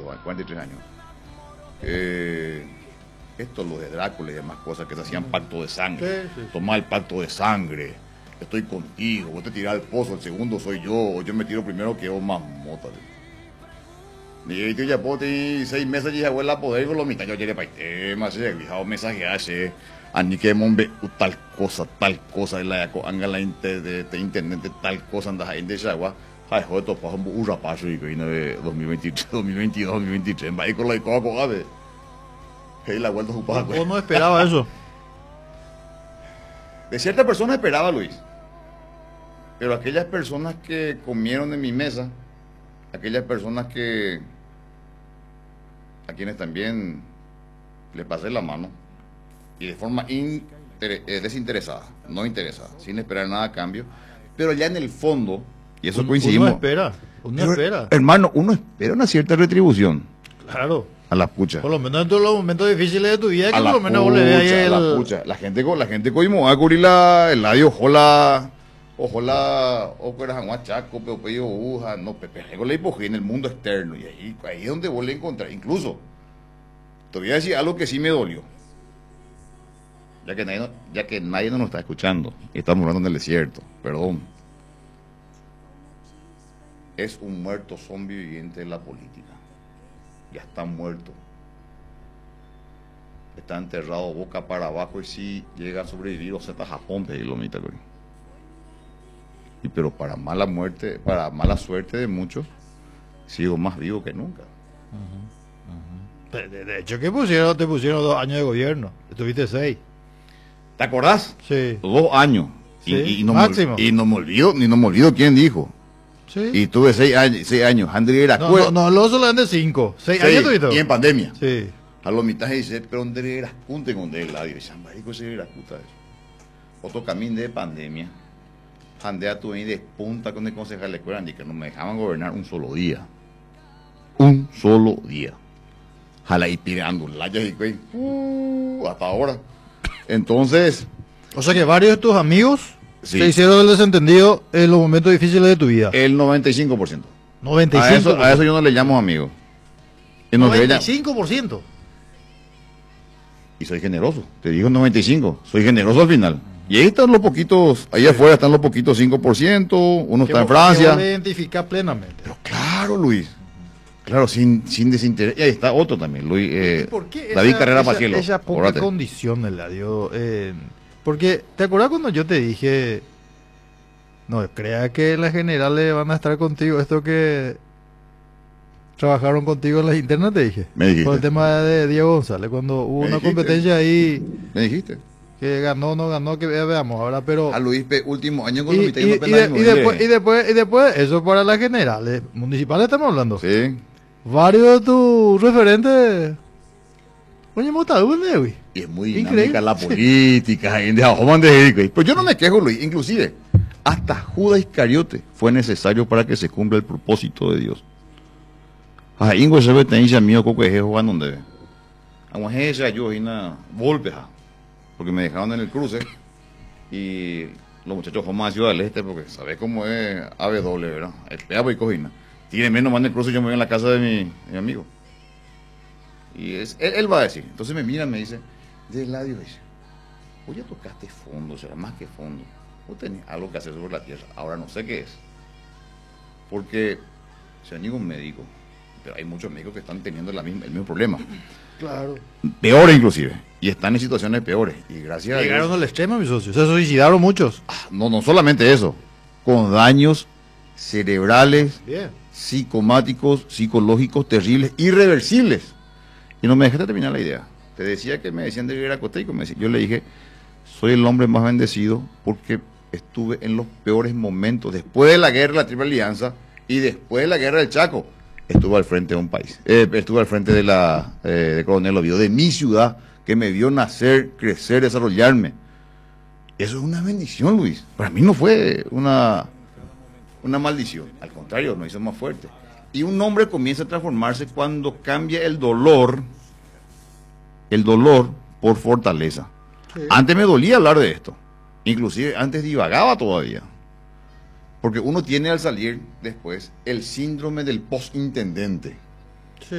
43 años. Esto, lo de Drácula y demás cosas que se hacían pacto de sangre. Sí. Tomar el pacto de sangre. Estoy contigo, vos te tirás al pozo, el segundo soy yo, o yo me tiro primero que vos más mota. Y yo ya puedo tener 6 meses y ya vuelve a poder con lo mitad. Yo ya le paité, más he dejado mensaje hace. Ani que mombe tal cosa, la yaco anga la de internet tal cosa andas ahí de Chagua. Ay, joder, to pa un rapazo y que vino de 2023, 2022, 2023, va con la coco ave. Hey, la vuelta jupada. ¿Vos no esperaba eso? De cierta persona esperaba, Luis. Pero aquellas personas que comieron en mi mesa, aquellas personas que a quienes también les pasé la mano y de forma desinteresada, no interesada, sin esperar nada a cambio, pero ya en el fondo, y eso coincidimos. Uno espera. Hermano, uno espera una cierta retribución. Claro. A la pucha. Por lo menos en todos los momentos difíciles de tu vida, que A por la lo menos vos le veas ahí pucha, el... a la pucha. La gente coimo va a cubrir el ladio, ojalá, o que eras guachaco, pero uja, no, pepe, le hipogía en el mundo externo, y ahí es donde vos le encontrás. Incluso, te voy a decir algo que sí me dolió, ya que nadie nos está escuchando, y estamos hablando en el desierto, perdón. Es un muerto zombie viviente de la política. Ya está muerto. Está enterrado boca para abajo y si llega a sobrevivir o a Japón, pedilomita. Y pero para mala suerte de muchos, sigo más vivo que nunca. De hecho, te pusieron 2 años de gobierno. Estuviste 6. ¿Te acordás? Sí. 2 años. Sí, Y no máximo. y no me olvido quién dijo. Sí. Y tuve 6 años. André era No, lo solamente 5. 6 años tuviste. y en pandemia. Sí. A lo mitad dice, pero André era junte con el ladio. Y San Marico se era puta eso. Otro camino de pandemia. Andea tuve de punta con el concejal de escuela y que no me dejaban gobernar un solo día. Un solo día. Jala y pirando layas y güey. Hasta ahora. Entonces. O sea que varios de tus amigos Sí. te hicieron el desentendido en los momentos difíciles de tu vida. El 95%. 95%. A eso yo no le llamo amigo. Y no le llamo- 95%. Y soy generoso. Te digo 95. Soy generoso al final. Y ahí están los poquitos, ahí afuera están los poquitos 5%, uno está en Francia. Que vos le identificás plenamente. Pero claro, Luis. Claro, sin desinterés. Y ahí está otro también, Luis. ¿Y por qué David Carrera Pacielo. esa poca Acordate. condición la dio? Porque, ¿te acuerdas cuando yo te dije, no, crea que las generales van a estar contigo, esto que trabajaron contigo en las internas, te dije? Me dijiste. Por el tema de Diego González, cuando hubo Me una dijiste. competencia ahí ¿Me dijiste? que ganó, no ganó, que veamos ahora, pero... A Luis, último año con Y, los mitad y después, eso para las generales municipales estamos hablando. Sí. Varios de tus referentes. Oye, mota, ¿dónde, güey? Y es muy Increíble. dinámica la política. Pero yo no me quejo, Luis. Inclusive, hasta Judas Iscariote fue necesario para que se cumpla el propósito de Dios. Ingo se ve tenis mío coco es Juan donde. Aguaje yo y una golpe, porque me dejaron en el cruce y los muchachos fueron a Ciudad del Este porque sabes cómo es AW, ¿verdad? El peabo y cojina. Tiene menos más en el cruce, yo me voy en la casa de mi amigo. Y él va a decir, entonces me mira y me dice, de Eladio, dice, vos ya tocaste fondo, será más que fondo. Vos tenés algo que hacer sobre la tierra, ahora no sé qué es. Porque, soy ningún médico, pero hay muchos médicos que están teniendo el mismo problema. Claro. Peores inclusive, y están en situaciones peores. Y gracias a Llegaron Dios, al extremo, mis socios. Se suicidaron muchos. no solamente eso, con daños cerebrales, Bien. psicomáticos, psicológicos terribles, irreversibles. Y no me dejaste terminar la idea. Te decía que me decían de vivir a Coteico. Yo le dije, soy el hombre más bendecido porque estuve en los peores momentos. Después de la guerra de la Triple Alianza y después de la guerra del Chaco, estuve al frente de un país. Estuve al frente de Coronel Oviedo, de mi ciudad, que me vio nacer, crecer, desarrollarme. Eso es una bendición, Luis. Para mí no fue una maldición. Al contrario, nos hizo más fuerte. Y un hombre comienza a transformarse cuando cambia el dolor por fortaleza. Sí. Antes me dolía hablar de esto. Inclusive antes divagaba todavía. Porque uno tiene al salir después el síndrome del postintendente.